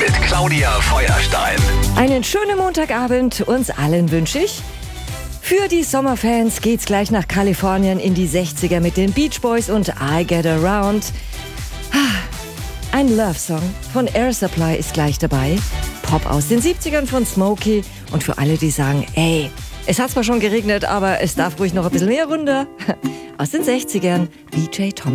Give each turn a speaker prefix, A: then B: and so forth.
A: mit Claudia Feuerstein.
B: Einen schönen Montagabend uns allen wünsche ich. Für die Sommerfans geht's gleich nach Kalifornien in die 60er mit den Beach Boys und I Get Around. Ein Love-Song von Air Supply ist gleich dabei. Pop aus den 70ern von Smokey. Und für alle, die sagen, ey, es hat zwar schon geregnet, aber es darf ruhig noch ein bisschen mehr runter. Aus den 60ern, BJ Thomas.